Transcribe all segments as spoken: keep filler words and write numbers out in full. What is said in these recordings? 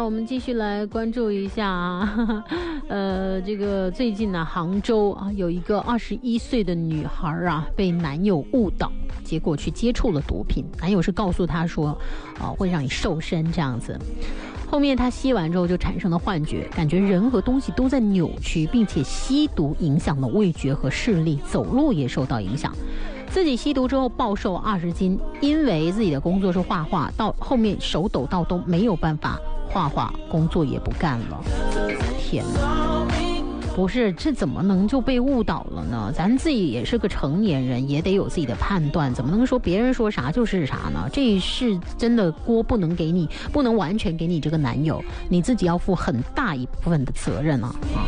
我们继续来关注一下啊，呃，这个最近呢、啊，杭州啊有一个二十一岁的女孩啊，被男友误导，结果去接触了毒品，男友是告诉她说，啊、呃，会让你瘦身这样子。后面他吸完之后就产生了幻觉，感觉人和东西都在扭曲，并且吸毒影响了味觉和视力，走路也受到影响。自己吸毒之后暴瘦二十斤，因为自己的工作是画画，到后面手抖到都没有办法画画，工作也不干了。天哪！不是，这怎么能就被误导了呢？咱自己也是个成年人，也得有自己的判断，怎么能说别人说啥就是啥呢？这是真的锅不能给你，不能完全给你这个男友，你自己要负很大一部分的责任啊！啊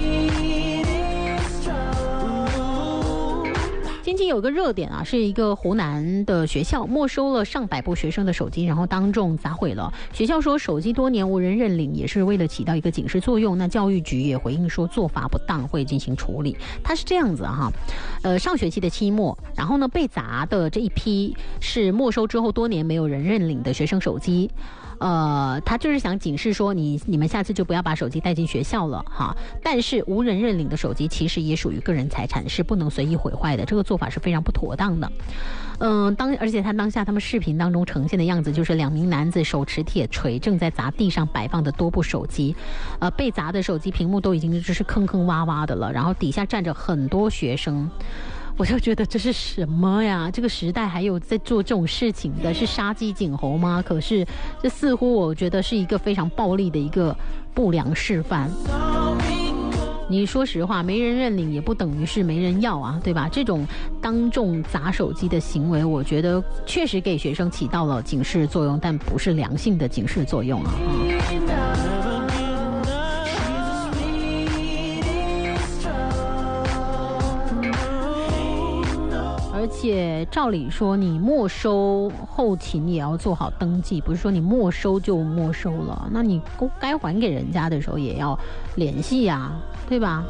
近期有个热点啊，是一个湖南的学校没收了上百部学生的手机，然后当众砸毁了。学校说手机多年无人认领，也是为了起到一个警示作用。那教育局也回应说做法不当，会进行处理。它是这样子哈，呃，上学期的期末，然后呢被砸的这一批是没收之后多年没有人认领的学生手机。呃，他就是想警示说你你们下次就不要把手机带进学校了哈。但是无人认领的手机其实也属于个人财产，是不能随意毁坏的，这个做法是非常不妥当的。嗯、呃，当而且他当下他们视频当中呈现的样子就是两名男子手持铁锤正在砸地上摆放的多部手机，呃，被砸的手机屏幕都已经就是坑坑洼洼的了，然后底下站着很多学生。我就觉得这是什么呀？这个时代还有在做这种事情的，是杀鸡儆猴吗？可是这似乎我觉得是一个非常暴力的一个不良示范。你说实话，没人认领也不等于是没人要啊，对吧？这种当众砸手机的行为，我觉得确实给学生起到了警示作用，但不是良性的警示作用啊。而且照理说你没收后期你也要做好登记，不是说你没收就没收了，那你该还给人家的时候也要联系啊，对吧？